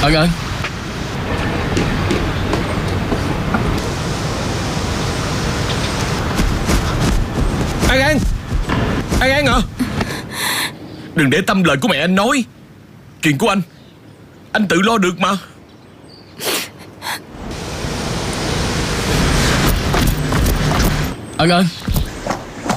Ân Ân. An An. An An hả? Đừng để tâm lời của mẹ anh nói. Chuyện của anh tự lo được mà. Ân Ân.